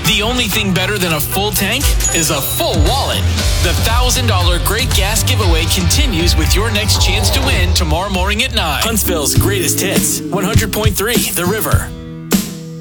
The only thing better than a full tank is a full wallet. The $1,000 Great Gas Giveaway continues with your next chance to win tomorrow morning at 9. Huntsville's greatest hits, 100.3 The River.